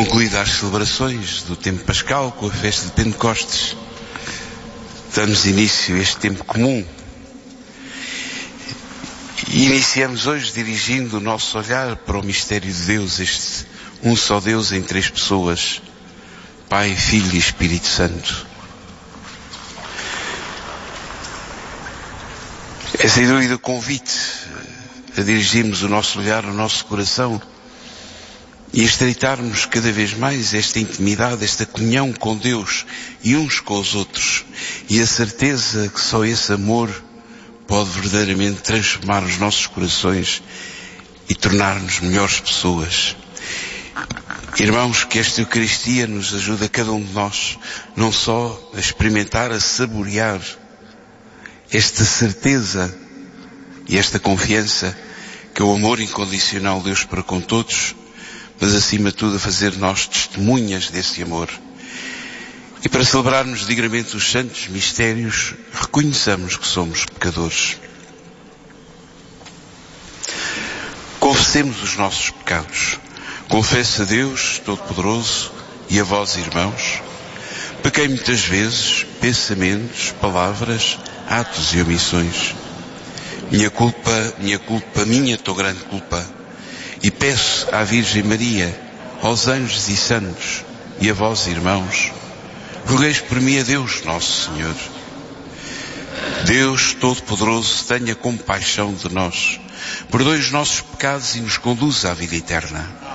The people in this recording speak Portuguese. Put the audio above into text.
Concluídas as celebrações do tempo pascal com a festa de Pentecostes, damos início a este tempo comum e iniciamos hoje dirigindo o nosso olhar para o mistério de Deus, este um só Deus em três pessoas, Pai, Filho e Espírito Santo. É sem dúvida o convite a dirigirmos o nosso olhar, o nosso coração e a estreitarmos cada vez mais esta intimidade, esta comunhão com Deus e uns com os outros, e a certeza que só esse amor pode verdadeiramente transformar os nossos corações e tornar-nos melhores pessoas. Irmãos, que esta Eucaristia nos ajude a cada um de nós, não só a experimentar, a saborear esta certeza e esta confiança que é o amor incondicional de Deus para com todos, mas acima de tudo a fazer nós testemunhas desse amor. E para celebrarmos dignamente os santos mistérios, reconheçamos que somos pecadores. Confessemos os nossos pecados. Confesso a Deus Todo-Poderoso e a vós, irmãos, pequei muitas vezes, pensamentos, palavras, atos e omissões. Minha tão grande culpa. E peço à Virgem Maria, aos anjos e santos, e a vós, irmãos, rogueis por mim a Deus Nosso Senhor. Deus Todo-Poderoso, tenha compaixão de nós, perdoe os nossos pecados e nos conduza à vida eterna.